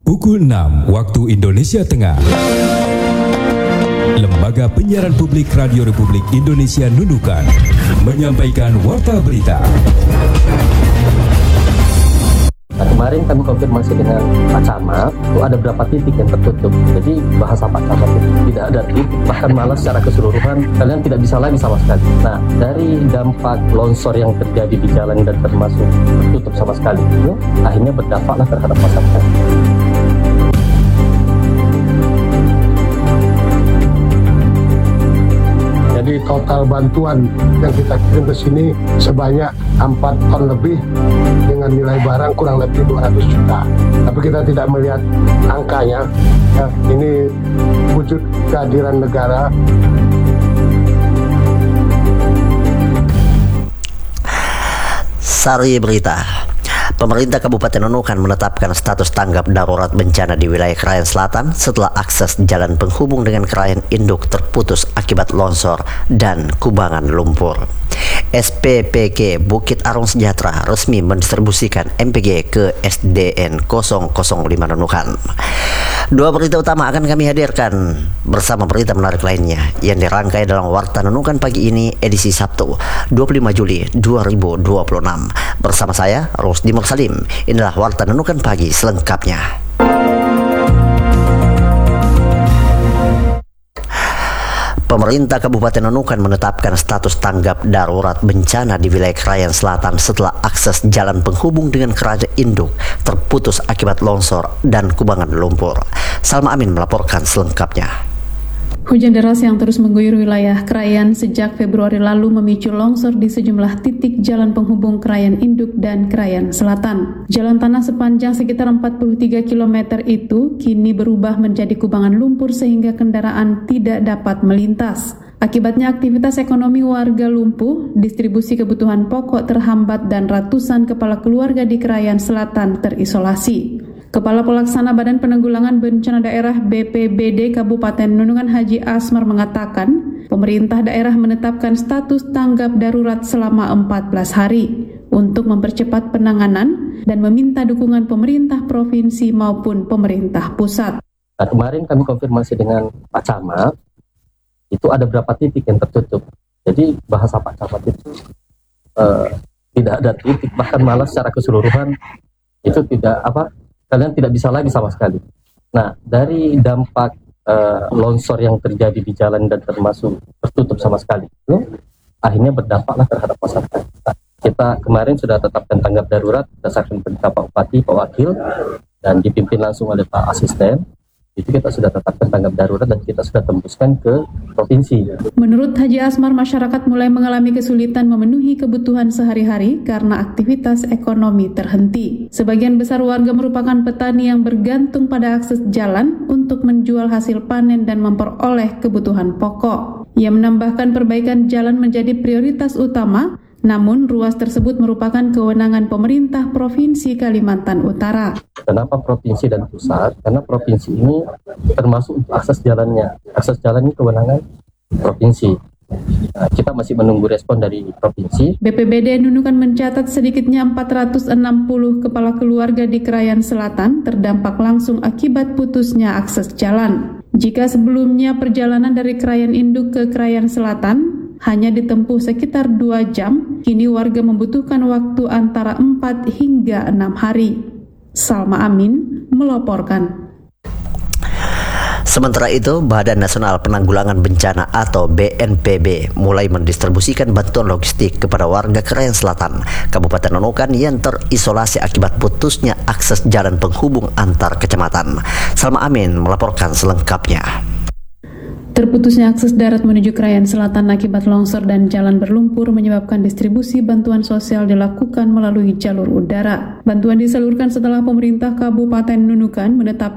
Pukul 6 waktu Indonesia Tengah. Lembaga Penyiaran Publik Radio Republik Indonesia Nunukan menyampaikan warta berita. Nah, kemarin kami konfirmasi dengan Pak Camat, itu ada beberapa titik yang tertutup. Jadi bahasa Pak Camat itu tidak ada titik, bahkan malah secara keseluruhan kalian tidak bisa lagi sama sekali. Nah, dari dampak longsor yang terjadi di jalan dan termasuk tertutup sama sekali itu, akhirnya berdampaklah terhadap masyarakat. Jadi total bantuan yang kita kirim ke sini sebanyak 4 ton lebih dengan nilai barang kurang lebih 200 juta. Tapi kita tidak melihat angkanya. Ya, ini wujud kehadiran negara. Sari berita. Pemerintah Kabupaten Nunukan menetapkan status tanggap darurat bencana di wilayah Krayan Selatan setelah akses jalan penghubung dengan Krayan Induk terputus akibat longsor dan kubangan lumpur. SPPK Bukit Arung Sejahtera resmi mendistribusikan MPG ke SDN 005 Nunukan. Dua berita utama akan kami hadirkan bersama berita menarik lainnya yang dirangkai dalam Warta Nunukan pagi ini edisi Sabtu 25 Juli 2026. Bersama saya Rusdi Mursalim. Inilah Warta Nunukan pagi selengkapnya. Pemerintah Kabupaten Nunukan menetapkan status tanggap darurat bencana di wilayah Krayan Selatan setelah akses jalan penghubung dengan Krayan Induk terputus akibat longsor dan kubangan lumpur. Salma Amin melaporkan selengkapnya. Hujan deras yang terus mengguyur wilayah Krayan sejak Februari lalu memicu longsor di sejumlah titik jalan penghubung Krayan Induk dan Krayan Selatan. Jalan tanah sepanjang sekitar 43 km itu kini berubah menjadi kubangan lumpur sehingga kendaraan tidak dapat melintas. Akibatnya aktivitas ekonomi warga lumpuh, distribusi kebutuhan pokok terhambat dan ratusan kepala keluarga di Krayan Selatan terisolasi. Kepala Pelaksana Badan Penanggulangan Bencana Daerah BPBD Kabupaten Nunukan Haji Asmar mengatakan, pemerintah daerah menetapkan status tanggap darurat selama 14 hari untuk mempercepat penanganan dan meminta dukungan pemerintah provinsi maupun pemerintah pusat. Nah, kemarin kami konfirmasi dengan Pak Camat, itu ada beberapa titik yang tertutup. Jadi bahasa Pak Camat itu tidak ada titik, bahkan malah secara keseluruhan itu tidak kalian tidak bisa lagi sama sekali. Nah, dari dampak longsor yang terjadi di jalan dan termasuk tertutup sama sekali itu, akhirnya berdampaklah terhadap masyarakat. Nah, kita kemarin sudah tetapkan tanggap darurat berdasarkan perintah Pak Bupati, Pak Wakil, dan dipimpin langsung oleh Pak Asisten. Itu kita sudah tetapkan tanggap darurat dan kita sudah tembuskan ke provinsi. Menurut Haji Asmar, masyarakat mulai mengalami kesulitan memenuhi kebutuhan sehari-hari karena aktivitas ekonomi terhenti. Sebagian besar warga merupakan petani yang bergantung pada akses jalan untuk menjual hasil panen dan memperoleh kebutuhan pokok. Ia menambahkan perbaikan jalan menjadi prioritas utama, namun ruas tersebut merupakan kewenangan pemerintah Provinsi Kalimantan Utara. Kenapa provinsi dan pusat? Karena provinsi ini termasuk untuk akses jalannya. Akses jalan ini kewenangan provinsi. Nah, kita masih menunggu respon dari provinsi. BPBD Nunukan mencatat sedikitnya 460 kepala keluarga di Krayan Selatan terdampak langsung akibat putusnya akses jalan. Jika sebelumnya perjalanan dari Krayan Induk ke Krayan Selatan hanya ditempuh sekitar 2 jam, kini warga membutuhkan waktu antara 4 hingga 6 hari. Salma Amin melaporkan. Sementara itu, Badan Nasional Penanggulangan Bencana atau BNPB mulai mendistribusikan bantuan logistik kepada warga Krayan Selatan, Kabupaten Nunukan yang terisolasi akibat putusnya akses jalan penghubung antar kecamatan. Salma Amin melaporkan selengkapnya. Terputusnya akses darat menuju Krayan Selatan akibat longsor dan jalan berlumpur menyebabkan distribusi bantuan sosial dilakukan melalui jalur udara. Bantuan disalurkan setelah pemerintah Kabupaten Nunukan menetapkan